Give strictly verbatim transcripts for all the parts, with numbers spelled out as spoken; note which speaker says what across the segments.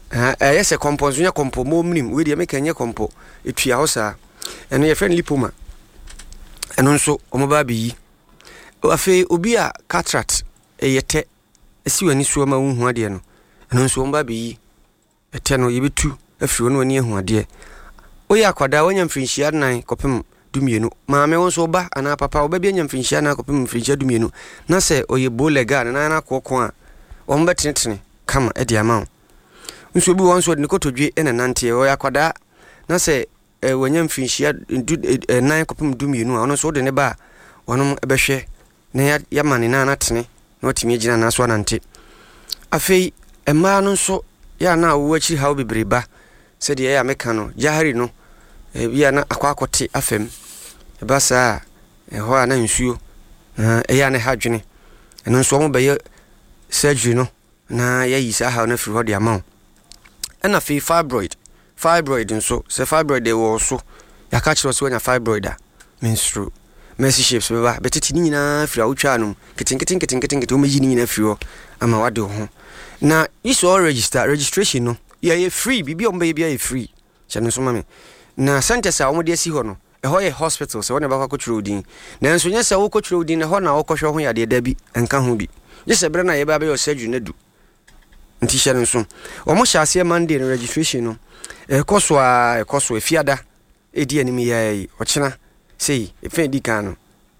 Speaker 1: eh eh se compo so nya compo mo mnim we de make nya compo etua ho saa eno ye friend lipoma eno nso omo ba bi afi obi a cataract eyete esi wani so ma hu ade no eno nso omo ba bi ete no ye betu afiri no ani hu ade oya akwada wanya mfinhia nan kopem dumienu maame wonso ba ana papa oba bi nya mfinhia na kopem mfinhia dumienu na se oye bolega na na akoko a omo betenetene kama e dia ma nso bi wonso de kotodwe ene nante oya akwada na se wanya mfinhia nan kopem dumienu a ono so de ne ba wonom ebehwe na ya mane na anatene na otimi agina na so anante afei emma no nso ya na wo achi hawo bebreba se de ya meka no jahari no e bia na akwakote afem e ba sa e ho ana nsuo na e ya ne hadwene eno nso mo be surgery no na ya yi sa ha na firi ho de ama ena fi fibroid fibroid nso se fibroid de wo so ya ka kire so nya fibroid a menstru mercy shapes be ba betiti ni nyina firi awotwa no ketinketin ketinketin ketin o meji ni nyina firi ho ama wade ho na iso register registration no ya ye free bibi o mbe bia ye free chane so mame na sentence a o mo de si ho no e ho ye hospital se wona ba kwa kotwiro din na nso nya se wo kotwiro din na ho na wo kohwe ho ya de da bi enka ho bi je se bre na ye ba ba yo surgery na du nti chane so o mo sha ase Monday no registration no e koso a e koso e fiada e di anim ya yi o chena sei e fe di kan no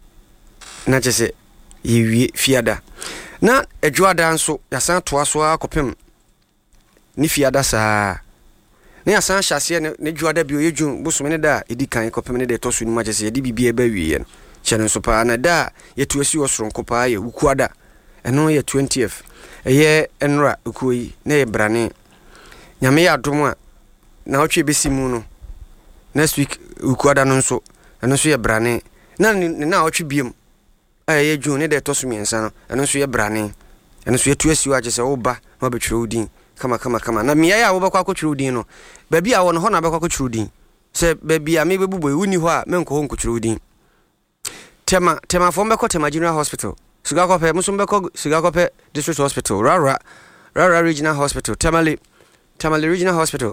Speaker 1: na je se ye wie fiada na edwoada nso ya san toa so akopem ni fiada saa ne ya san hyase ne ne dwoada bi oyedwun bosome ne da edi kan kopem ne de toso ni magese ye di bibia ba wie no kyene nso pa na da ye tuasi osronko pa ye ukuada eno ye twentieth eye enra ukuyi na ye brane nyame ya dom a na otwe besimu no next week ukuada no nso eno so ye brane na na otwe biem aye dwun ne de toso miensa no eno so ye brane eno so ye tuasi wa agese wo ba ma betwere odin kama kama kama na miya ya wo bakwa kotwere odin no ba bia wo no ho na bakwa kotwere odin se ba bia me bebubo wuni ho a menko ho nkotwere odin tema tema fo mbeko tema general hospital siga kope muso mbeko siga kope district hospital rara rara regional hospital tamale tamale regional hospital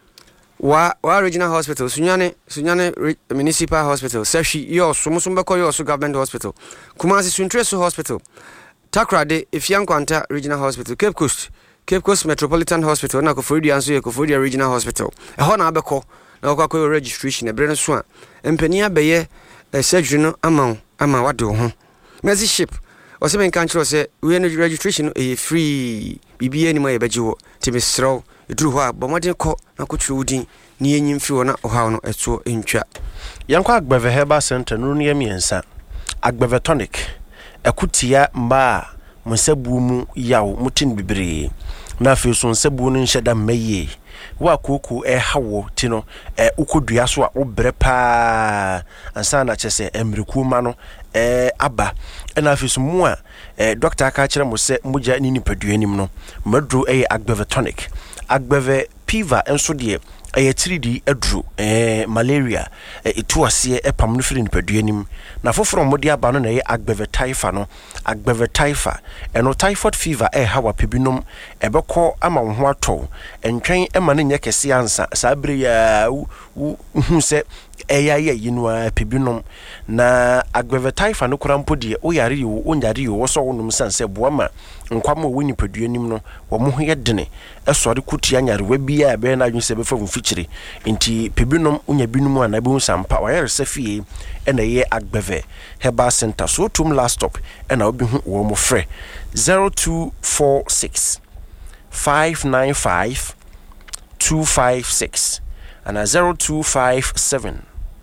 Speaker 1: wa wa regional hospital sunyane sunyane municipal hospital sashi yo so muso mbeko yo so government hospital Kumasi Suntreso hospital Takrade Ifiankwanta regional hospital Cape Coast Cape Coast Metropolitan Hospital na Koforidua anso ye Koforidua Regional Hospital e ho na abeko na kwa kwa registration e bre no so a empania beye surgery no ama ama wade ho mercy ship o se ben kan kiro se we no registration e free bibia ni ma ye beje wo timisro eduru ho a bomodin ko na ko twiri udin ni enyim fi wo na o ha no eto entwa
Speaker 2: yankwa Agbeve Herbal Center no ne miensa Agbeve tonic ekutia mba monsabu mu yawo mutin bibre na afi so nsabu no nheda meye wa koku e hawo ti no e ukodua so a obre pa ansa na chese emriku ma no e aba na afi so mu a e doctor aka kire mo se moja ni nipadua nim no madru e Agbeve tonic Agbeve piva enso de e three D adru eh malaria etuase e pam no firi nipadua nim na foforo modi aba no na ye Agbeve taifa no Agbeve taifa eno typhoid fever e hawa pebinom ebekọ ama wo ho atọ entwen e ma ne nye kese ansa sabre ya hu se eya ye yinwa pebinom na Agbeve taifa no kurampo de o yare yo o nyare yo wo so wonum sanse boama nkwam wo nipadua nim no wo mo ho ye dene esore kutia nyare wa bia e be na adwun se be fa mfikyire nti pebinom unya binum ana be hu sampa wa yare safie e na ye Agbeve Herbal Center so tum last stop e na obi hu wo mo frɛ zero two four six five nine five two five six and a zero two five seven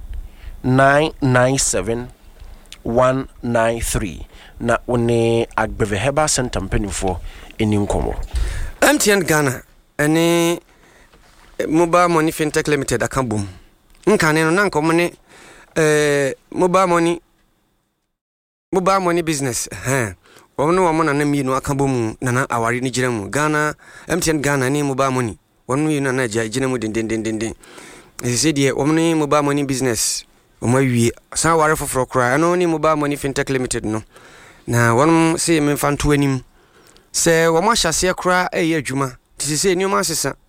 Speaker 2: nine nine seven one nine three na one Agbeve Herbal Center mpanifo eni nkomo
Speaker 1: M T N Ghana ene Mobile Money Fintech Limited akabum nkane no na nkomo ne eh mobile money mobile money business eh wono wo na na mi no akabum na na awari ni giramu Ghana M T N Ghana ni mobile money wono yi na na giramu den den den den ese die wono mobile money business omo wie san ware foforo kra no ni mobile money Fintech Limited no na wono se me fanto anim se wo ma hyase kra eye adwuma ti se ni o ma sesa